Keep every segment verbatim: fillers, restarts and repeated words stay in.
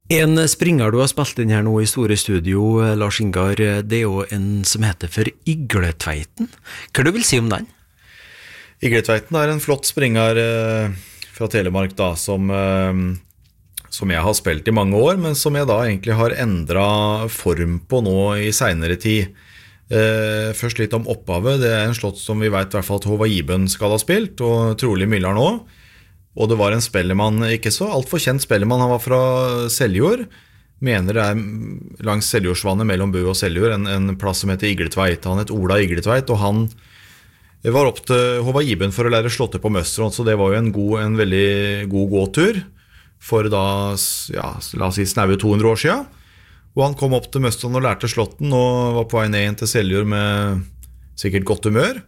En springer du har spilt inn her nå i store studio, Lars Ingar, det er jo en som heter for Igletveiten. Hva du vil si om den? Igletveiten er en flott springer eh, fra Telemark da, som, eh, som jeg har spilt i mange år, men som jeg da egentlig har endret form på nå i senere tid. Eh, først litt om opphavet. Det er en slott som vi vet i hvert fall at Håvard Iben skal ha spilt, og trolig Millar nå. Og det var en spellemann, ikke så alt for kjent spellemann, han var fra Seljord, mener det er langs Seljordsvannet mellom Bø og Seljord, en, en plass som heter Igletveit. Han het Ola Igletveit, og han var opp til Håvard Iben for å lære slåtte på Møstron, så det var jo en, god, en veldig god gåtur for da, ja, la oss si snaue to hundre år siden. Og han kom opp til Møstron og lærte slåtten, og var på vei ned inn til Seljord med sikkert godt humør.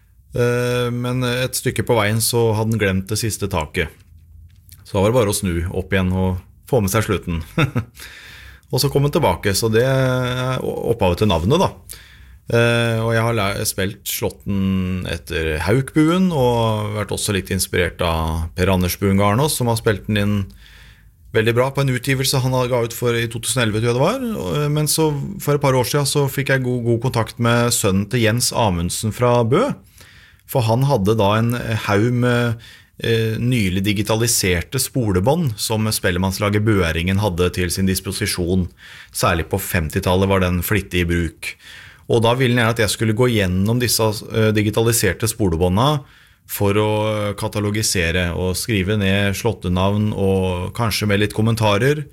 Men et stykke på veien så hadde han glemt det siste taket. Så da var det bare å snu opp igjen og få med seg slutten. Og så kom han tilbake, så det er opphavet til navnet da. Og jeg har lært, spilt slåtten etter Haukbuen, og vært også litt inspirert av Per Anders Buen Garnås, som har spilt den inn veldig bra på en utgivelse han ga ut for i to tusen og elleve, tror jeg det var. Men så for et par år siden så fikk jeg god, god kontakt med sønnen til Jens Amundsen fra Bø. For han hadde da en haug med eh, nylig digitaliserte spolebånd som spellemannslaget Bøeringen hadde til sin disposisjon. Særlig på femtitallet var den flittig i bruk. Og da ville jeg at jeg skulle gå gjennom disse eh, digitaliserte spolebåndene for å katalogisere og skrive ned slåttenavn og kanskje med litt kommentarer.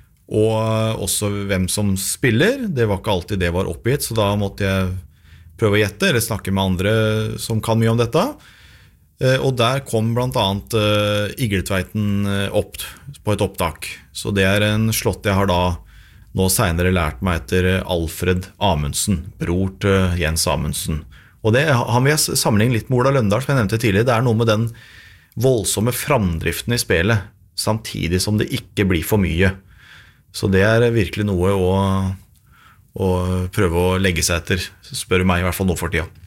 Og også hvem som spiller. Det var ikke alltid det var oppgitt, så da måtte jeg prøve å gjette, eller snakke med andre som kan mye om dette. Og der kom blant annet Igletveiten opp på et opptak. Så det er en slått jeg har da nå senere lært meg etter Alfred Amundsen, bror til Jens Amundsen. Og det han vil jeg sammenligne litt med Ola Løndal, som jeg nevnte tidligere. Det er noe med den voldsomme framdriften i spillet, samtidig som det ikke blir for mye. Så det er virkelig noe å og prøve å legge seg etter, spør meg i hvert fall nå for tida.